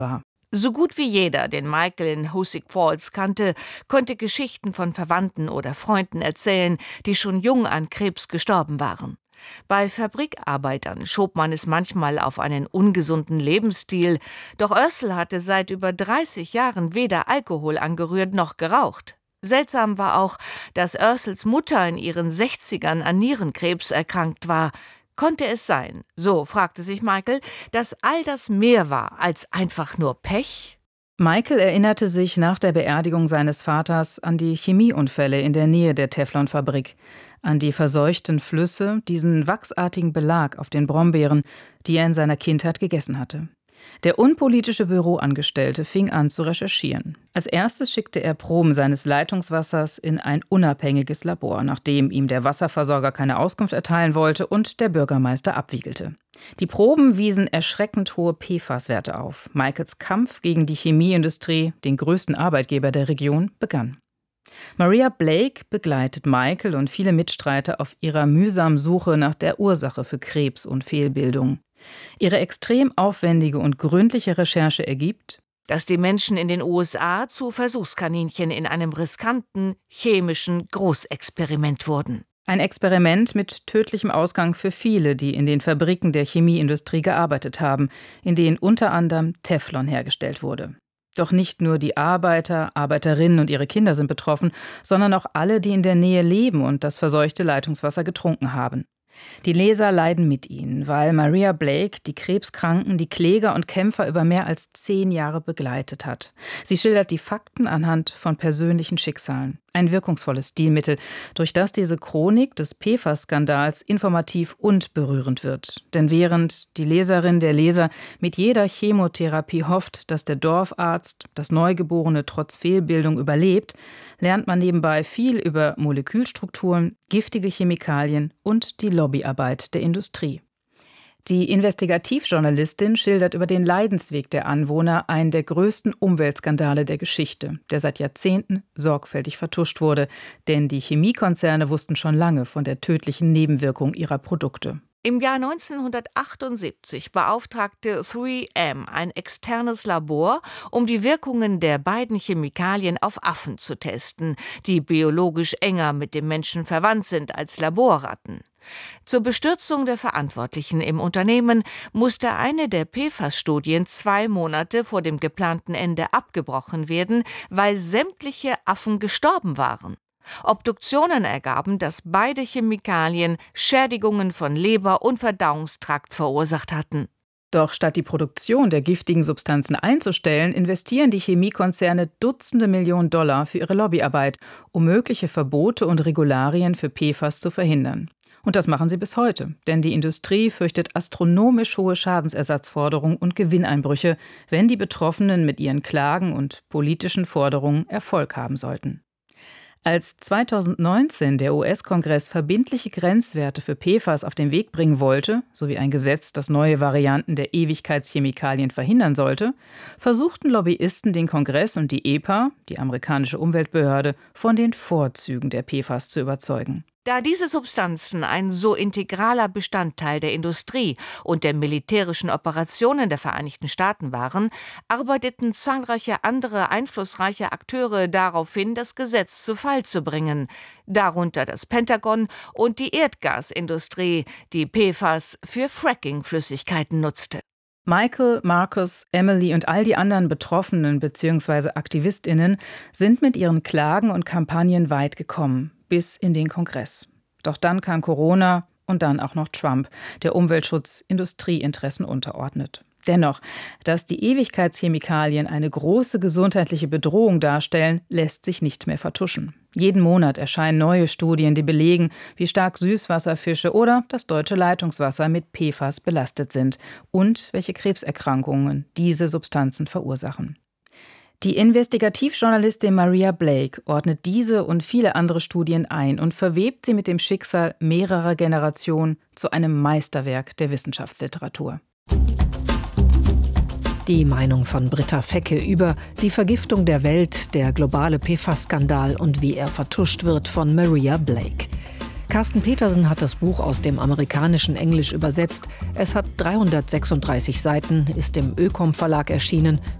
war. So gut wie jeder, den Michael in Hoosick Falls kannte, konnte Geschichten von Verwandten oder Freunden erzählen, die schon jung an Krebs gestorben waren. Bei Fabrikarbeitern schob man es manchmal auf einen ungesunden Lebensstil, doch Ursel hatte seit über 30 Jahren weder Alkohol angerührt noch geraucht. Seltsam war auch, dass Ursels Mutter in ihren 60ern an Nierenkrebs erkrankt war. Konnte es sein, so fragte sich Michael, dass all das mehr war als einfach nur Pech? Michael erinnerte sich nach der Beerdigung seines Vaters an die Chemieunfälle in der Nähe der Teflonfabrik, an die verseuchten Flüsse, diesen wachsartigen Belag auf den Brombeeren, die er in seiner Kindheit gegessen hatte. Der unpolitische Büroangestellte fing an zu recherchieren. Als erstes schickte er Proben seines Leitungswassers in ein unabhängiges Labor, nachdem ihm der Wasserversorger keine Auskunft erteilen wollte und der Bürgermeister abwiegelte. Die Proben wiesen erschreckend hohe PFAS-Werte auf. Michaels Kampf gegen die Chemieindustrie, den größten Arbeitgeber der Region, begann. Maria Blake begleitet Michael und viele Mitstreiter auf ihrer mühsamen Suche nach der Ursache für Krebs und Fehlbildung. Ihre extrem aufwendige und gründliche Recherche ergibt, dass die Menschen in den USA zu Versuchskaninchen in einem riskanten, chemischen Großexperiment wurden. Ein Experiment mit tödlichem Ausgang für viele, die in den Fabriken der Chemieindustrie gearbeitet haben, in denen unter anderem Teflon hergestellt wurde. Doch nicht nur die Arbeiter, Arbeiterinnen und ihre Kinder sind betroffen, sondern auch alle, die in der Nähe leben und das verseuchte Leitungswasser getrunken haben. Die Leser leiden mit ihnen, weil Maria Blake die Krebskranken, die Kläger und Kämpfer über mehr als 10 Jahre begleitet hat. Sie schildert die Fakten anhand von persönlichen Schicksalen. Ein wirkungsvolles Stilmittel, durch das diese Chronik des PFAS-Skandals informativ und berührend wird. Denn während die Leserin, der Leser mit jeder Chemotherapie hofft, dass der Dorfarzt das Neugeborene trotz Fehlbildung überlebt, lernt man nebenbei viel über Molekülstrukturen, giftige Chemikalien und die Lobbyarbeit der Industrie. Die Investigativjournalistin schildert über den Leidensweg der Anwohner einen der größten Umweltskandale der Geschichte, der seit Jahrzehnten sorgfältig vertuscht wurde, denn die Chemiekonzerne wussten schon lange von der tödlichen Nebenwirkung ihrer Produkte. Im Jahr 1978 beauftragte 3M ein externes Labor, um die Wirkungen der beiden Chemikalien auf Affen zu testen, die biologisch enger mit dem Menschen verwandt sind als Laborratten. Zur Bestürzung der Verantwortlichen im Unternehmen musste eine der PFAS-Studien 2 Monate vor dem geplanten Ende abgebrochen werden, weil sämtliche Affen gestorben waren. Obduktionen ergaben, dass beide Chemikalien Schädigungen von Leber und Verdauungstrakt verursacht hatten. Doch statt die Produktion der giftigen Substanzen einzustellen, investieren die Chemiekonzerne Dutzende Millionen Dollar für ihre Lobbyarbeit, um mögliche Verbote und Regularien für PFAS zu verhindern. Und das machen sie bis heute, denn die Industrie fürchtet astronomisch hohe Schadensersatzforderungen und Gewinneinbrüche, wenn die Betroffenen mit ihren Klagen und politischen Forderungen Erfolg haben sollten. Als 2019 der US-Kongress verbindliche Grenzwerte für PFAS auf den Weg bringen wollte, sowie ein Gesetz, das neue Varianten der Ewigkeitschemikalien verhindern sollte, versuchten Lobbyisten den Kongress und die EPA, die amerikanische Umweltbehörde, von den Vorzügen der PFAS zu überzeugen. Da diese Substanzen ein so integraler Bestandteil der Industrie und der militärischen Operationen der Vereinigten Staaten waren, arbeiteten zahlreiche andere einflussreiche Akteure darauf hin, das Gesetz zu Fall zu bringen, darunter das Pentagon und die Erdgasindustrie, die PFAS für Fracking-Flüssigkeiten nutzte. Michael, Marcus, Emily und all die anderen Betroffenen bzw. AktivistInnen sind mit ihren Klagen und Kampagnen weit gekommen, bis in den Kongress. Doch dann kam Corona und dann auch noch Trump, der Umweltschutz Industrieinteressen unterordnet. Dennoch, dass die Ewigkeitschemikalien eine große gesundheitliche Bedrohung darstellen, lässt sich nicht mehr vertuschen. Jeden Monat erscheinen neue Studien, die belegen, wie stark Süßwasserfische oder das deutsche Leitungswasser mit PFAS belastet sind und welche Krebserkrankungen diese Substanzen verursachen. Die Investigativjournalistin Maria Blake ordnet diese und viele andere Studien ein und verwebt sie mit dem Schicksal mehrerer Generationen zu einem Meisterwerk der Wissenschaftsliteratur. Die Meinung von Britta Fecke über die Vergiftung der Welt, der globale PFAS-Skandal und wie er vertuscht wird von Maria Blake. Carsten Petersen hat das Buch aus dem amerikanischen Englisch übersetzt. Es hat 336 Seiten, ist im Ökom Verlag erschienen